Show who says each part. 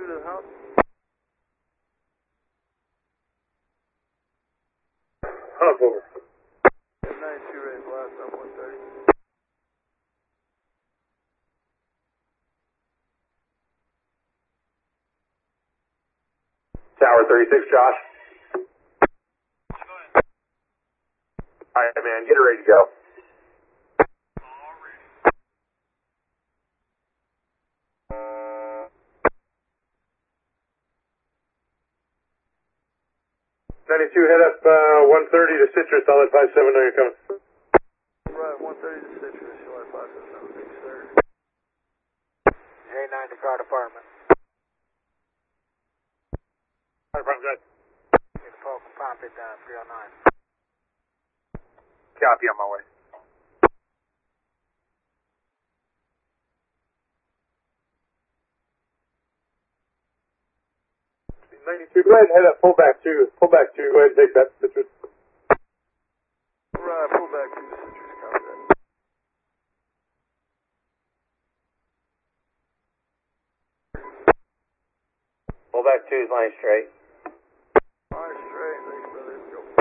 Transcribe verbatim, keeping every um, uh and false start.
Speaker 1: to the house.
Speaker 2: Hop over.
Speaker 1: ninety-two ready for last up one thirty.
Speaker 2: Tower thirty-six, Josh. Alright, man, get it ready to go. ninety-two, head up uh, one thirty to Citrus. I'll let five seven know you're coming.
Speaker 1: Right, one thirty to Citrus. You'll let five seven know, big sir.
Speaker 3: J nine to car department.
Speaker 2: Car department, good.
Speaker 3: Get the Falcon pump it down, three oh nine.
Speaker 2: Copy, on my way. ninety-two, go ahead and head up, pull back two, pull back two, go ahead and take that Citrus.
Speaker 1: Right, pull back to Citrus, copy that.
Speaker 2: Pull back two is line straight.